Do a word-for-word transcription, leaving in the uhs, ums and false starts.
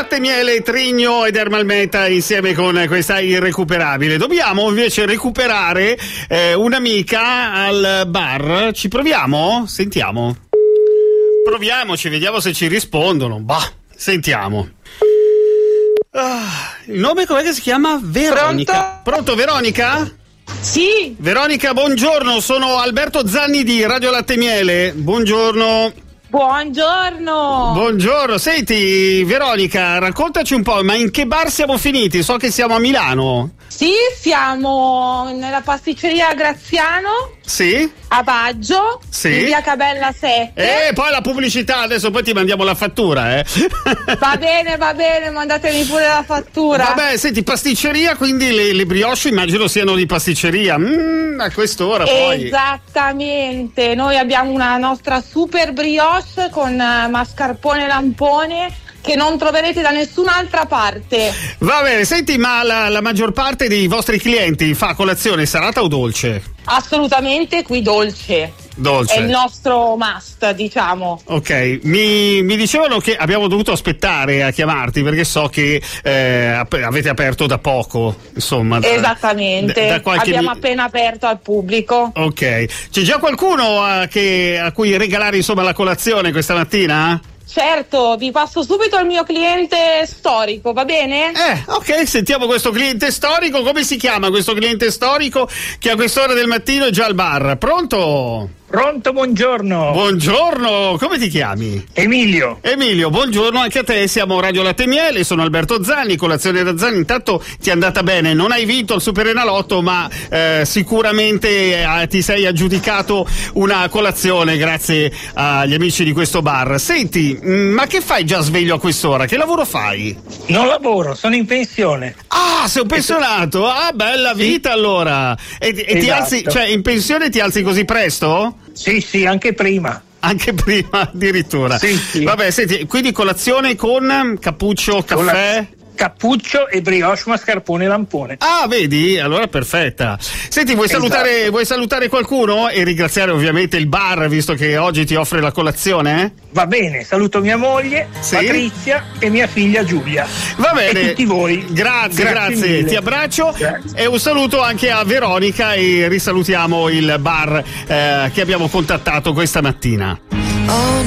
Latte, miele, Trigno ed Ermalmeta insieme con questa irrecuperabile. Dobbiamo invece recuperare eh, un'amica al bar. Ci proviamo? Sentiamo. Proviamoci, vediamo se ci rispondono. Bah, sentiamo. Ah, il nome com'è che si chiama? Veronica. Pronto, Pronto Veronica? Sì. Veronica, buongiorno, sono Alberto Zanni di Radio Latte Miele. Buongiorno. Buongiorno. Buongiorno, senti Veronica, raccontaci un po', ma in che bar siamo finiti? So che siamo a Milano. Sì, siamo nella pasticceria Graziano. Sì? A Baggio. Sì. In via Cabella sette. E poi la pubblicità, adesso poi ti mandiamo la fattura, eh. Va bene, va bene, mandatemi pure la fattura. Vabbè, senti, pasticceria, quindi le, le brioche immagino siano di pasticceria. Mm, a quest'ora poi. Esattamente, noi abbiamo una nostra super brioche con mascarpone lampone che non troverete da nessun'altra parte. Va bene, senti, ma la, la maggior parte dei vostri clienti fa colazione salata o dolce? Assolutamente qui dolce. Dolce. È il nostro must, diciamo. Ok, mi, mi dicevano che abbiamo dovuto aspettare a chiamarti perché so che eh, ap- avete aperto da poco, insomma. Da, Esattamente, da, da qualche abbiamo mi- appena aperto al pubblico. Ok, c'è già qualcuno a, che, a cui regalare insomma la colazione questa mattina? Certo, vi passo subito il mio cliente storico, va bene? Eh, ok, sentiamo questo cliente storico. Come si chiama questo cliente storico che a quest'ora del mattino è già al bar? Pronto? Pronto, buongiorno. Buongiorno, come ti chiami? Emilio. Emilio, buongiorno anche a te, siamo Radio Latte Miele, sono Alberto Zanni, colazione da Zanni. Intanto ti è andata bene, non hai vinto il Super Enalotto, ma eh, sicuramente eh, ti sei aggiudicato una colazione grazie agli amici di questo bar. Senti, mh, ma che fai già sveglio a quest'ora? Che lavoro fai? Non lavoro, sono in pensione. Ah, sei un pensionato? Ah, bella vita sì. Allora. E, e esatto. ti alzi, cioè in pensione ti alzi così presto? Sì, sì, anche prima. Anche prima addirittura. Sì, sì. Vabbè, senti, quindi colazione con cappuccio, caffè? Cola- cappuccio e brioche, mascarpone lampone. Ah, vedi? Allora perfetta. Senti, vuoi Esatto. salutare vuoi salutare qualcuno e ringraziare ovviamente il bar visto che oggi ti offre la colazione? Va bene, saluto mia moglie, sì? Patrizia e mia figlia Giulia. Va bene. E tutti voi. Grazie, grazie. grazie. Ti abbraccio. Grazie. E un saluto anche a Veronica e risalutiamo il bar eh, che abbiamo contattato questa mattina.